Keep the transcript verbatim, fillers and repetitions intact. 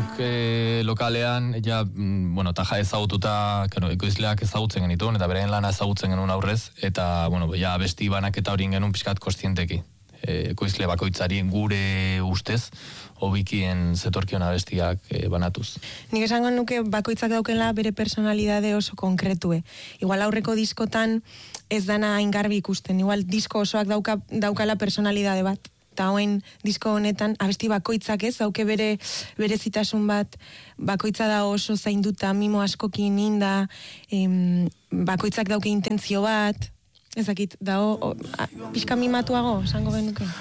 guk e, lokalean, ja, bueno, taja ezagututa, kero, ekoizleak ezagutzen genituen, eta beren lana ezagutzen genuen aurrez, eta, bueno, ja, besti banaketa horien genuen pixkat kostienteki. E, ekoizle bakoitzari gure ustez, hobikien zetorkion abestiak e, banatuz. Nik esango nuke bakoitzak daukela bere personalidade oso konkretue. Igual aurreko diskotan ez dana hain garbi ikusten, igual disko osoak dauka, daukala personalidade bat. Eta hoen disko honetan abesti bakoitzak ez, dauke bere berezitasun bat, bakoitza da oso zainduta, mimo askokin inda, em, bakoitzak dauke intentzio bat, ezakit, da o, o, pixka mimatuago, esango benuke.